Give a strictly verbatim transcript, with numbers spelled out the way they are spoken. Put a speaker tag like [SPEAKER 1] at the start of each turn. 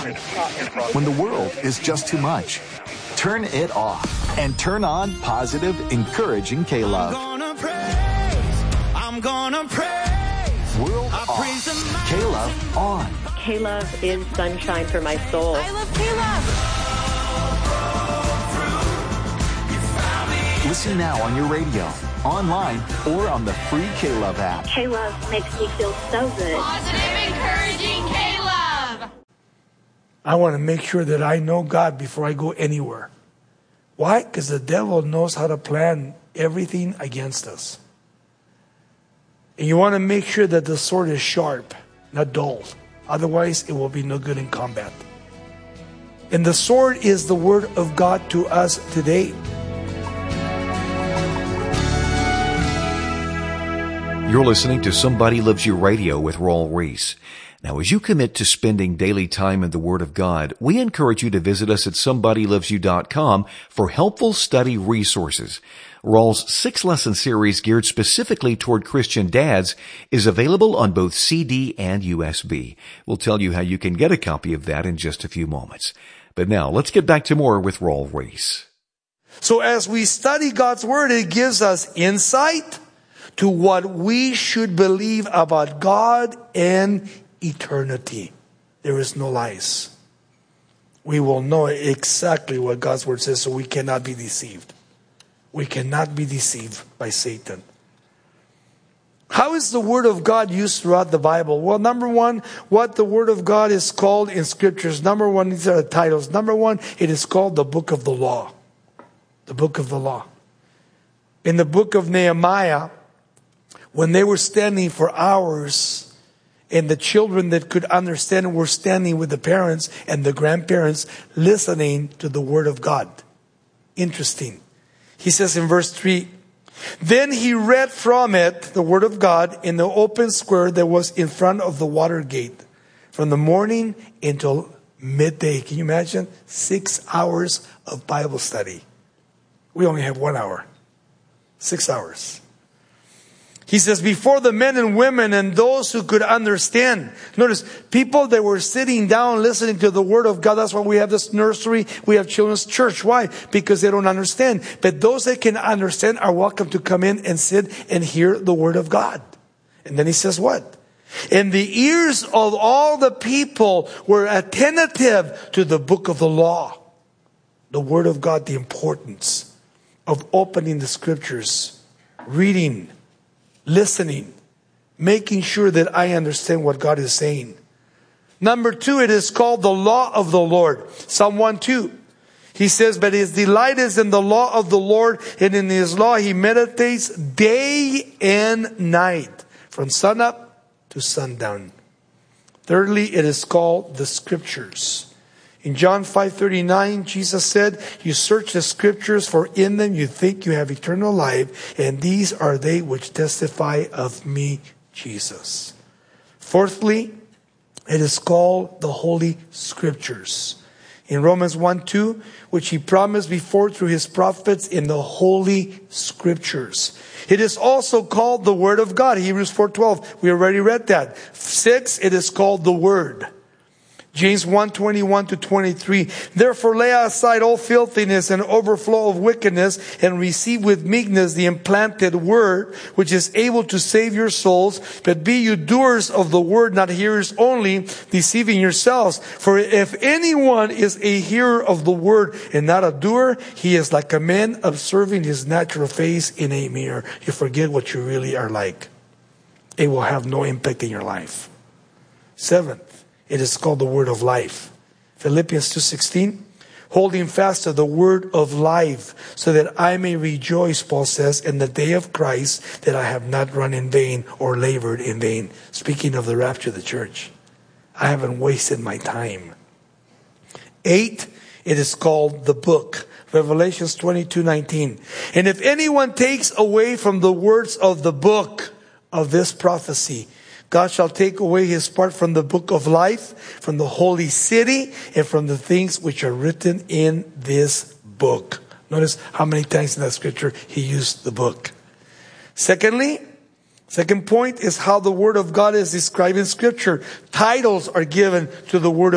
[SPEAKER 1] When the world is just too much, turn it off and turn on positive, encouraging K-Love.
[SPEAKER 2] I'm gonna praise, I'm gonna praise.
[SPEAKER 1] World off, K-Love on.
[SPEAKER 3] K-Love is sunshine for my soul.
[SPEAKER 4] I love K-Love.
[SPEAKER 1] Listen now on your radio, online, or on the free K-Love app.
[SPEAKER 5] K-Love makes me feel so good.
[SPEAKER 4] Positive, encouraging K-Love.
[SPEAKER 6] I want to make sure that I know God before I go anywhere. Why? Because the devil knows how to plan everything against us. And you want to make sure that the sword is sharp, not dull. Otherwise, it will be no good in combat. And the sword is the word of God to us today.
[SPEAKER 7] You're listening to Somebody Loves You Radio with Raul Ries. Now, as you commit to spending daily time in the Word of God, we encourage you to visit us at somebody loves you dot com for helpful study resources. Raul's six-lesson series geared specifically toward Christian dads is available on both C D and U S B. We'll tell you how you can get a copy of that in just a few moments. But now, let's get back to more with Raul Ries.
[SPEAKER 6] So as we study God's Word, it gives us insight to what we should believe about God and eternity. There is no lies. We will know exactly what God's Word says, so we cannot be deceived. We cannot be deceived by Satan. How is the Word of God used throughout the Bible? Well, number one, what the Word of God is called in Scriptures. Number one, these are the titles. Number one, it is called the Book of the Law. The Book of the Law. In the book of Nehemiah, when they were standing for hours, and the children that could understand were standing with the parents and the grandparents listening to the Word of God. Interesting. He says in verse three, then he read from it, the Word of God, in the open square that was in front of the water gate, from the morning until midday. Can you imagine? Six hours of Bible study. We only have one hour. Six hours. He says, before the men and women and those who could understand. Notice, people that were sitting down listening to the Word of God. That's why we have this nursery. We have children's church. Why? Because they don't understand. But those that can understand are welcome to come in and sit and hear the Word of God. And then he says what? And the ears of all the people were attentive to the book of the law. The Word of God, the importance of opening the Scriptures, reading, listening, making sure that I understand what God is saying. Number two, it is called the law of the Lord. Psalm one two. He says, but his delight is in the law of the Lord, and in his law he meditates day and night, from sunup to sundown. Thirdly, it is called the Scriptures. In John five thirty-nine, Jesus said, you search the Scriptures, for in them you think you have eternal life, and these are they which testify of me, Jesus. Fourthly, it is called the Holy Scriptures. In Romans one two, which he promised before through his prophets in the Holy Scriptures. It is also called the Word of God. Hebrews four twelve, we already read that. Six, it is called the Word. James one twenty-one to twenty-three. Therefore lay aside all filthiness and overflow of wickedness, and receive with meekness the implanted word, which is able to save your souls. But be you doers of the word, not hearers only, deceiving yourselves. For if anyone is a hearer of the word and not a doer, he is like a man observing his natural face in a mirror. You forget what you really are like. It will have no impact in your life. Seventh, it is called the word of life. Philippians two sixteen, holding fast to the word of life, so that I may rejoice, Paul says, in the day of Christ, that I have not run in vain or labored in vain. Speaking of the rapture of the church, I haven't wasted my time. Eight, it is called the book. Revelations twenty-two nineteen. And if anyone takes away from the words of the book of this prophecy, God shall take away his part from the book of life, from the holy city, and from the things which are written in this book. Notice how many times in that scripture he used the book. Secondly, second point is how the Word of God is described in Scripture. Titles are given to the Word of God.